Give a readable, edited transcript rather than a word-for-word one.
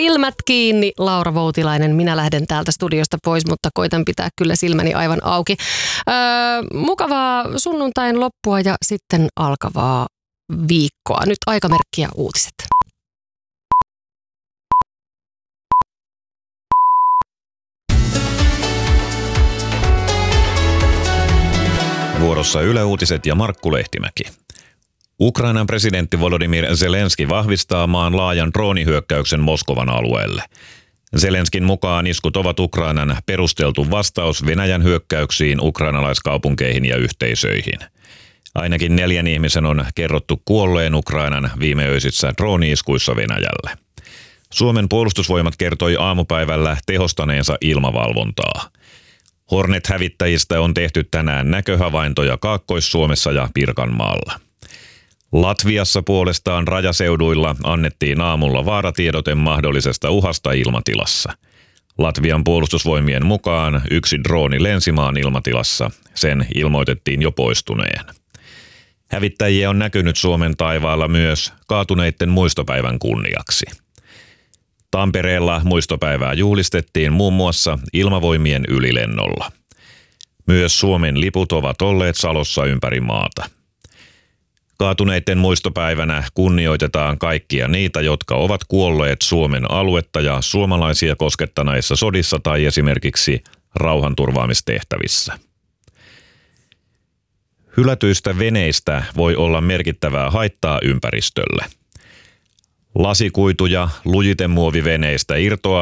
silmät kiinni, Laura Voutilainen. Minä lähden täältä studiosta pois, mutta koitan pitää kyllä silmäni aivan auki. Mukavaa sunnuntain loppua ja sitten alkavaa viikkoa. Nyt aikamerkki ja uutiset. Vuorossa Yle Uutiset ja Markku Lehtimäki. Ukrainan presidentti Volodymyr Zelenski vahvistaa maan laajan droonihyökkäyksen Moskovan alueelle. Zelenskin mukaan iskut ovat Ukrainan perusteltu vastaus Venäjän hyökkäyksiin ukrainalaiskaupunkeihin ja yhteisöihin. Ainakin 4 ihmisen on kerrottu kuolleen Ukrainan viimeöisissä drooni-iskuissa Venäjälle. Suomen puolustusvoimat kertoi aamupäivällä tehostaneensa ilmavalvontaa. Hornet-hävittäjistä on tehty tänään näköhavaintoja Kaakkois-Suomessa ja Pirkanmaalla. Latviassa puolestaan rajaseuduilla annettiin aamulla vaaratiedote mahdollisesta uhasta ilmatilassa. Latvian puolustusvoimien mukaan 1 drooni lensi maan ilmatilassa. Sen ilmoitettiin jo poistuneen. Hävittäjiä on näkynyt Suomen taivaalla myös kaatuneiden muistopäivän kunniaksi. Tampereella muistopäivää juhlistettiin muun muassa ilmavoimien ylilennolla. Myös Suomen liput ovat olleet salossa ympäri maata. Kaatuneiden muistopäivänä kunnioitetaan kaikkia niitä, jotka ovat kuolleet Suomen aluetta ja suomalaisia koskettaneissa sodissa tai esimerkiksi rauhanturvaamistehtävissä. Hylätyistä veneistä voi olla merkittävää haittaa ympäristölle. Lasikuitu- ja lujitemuoviveneistä irtoaa